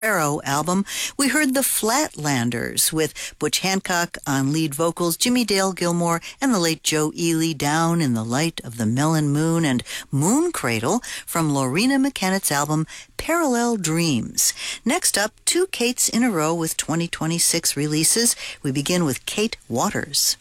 Arrow album, we heard the Flatlanders with Butch Hancock on lead vocals, Jimmy Dale Gilmore, and the late Joe Ely, Down in the Light of the Melon Moon, and Moon Cradle from Lorena McKennett's album Parallel Dreams. Next up, two Kates in a row with 2026 releases. We begin with Kate Waters.